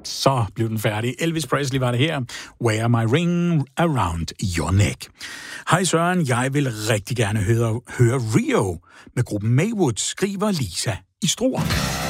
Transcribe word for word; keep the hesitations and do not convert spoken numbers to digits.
Så blev den færdig. Elvis Presley var det her. Wear my ring around your neck. Hej Søren, jeg vil rigtig gerne høre, høre Rio med gruppen Maywood, skriver Lisa i Struer.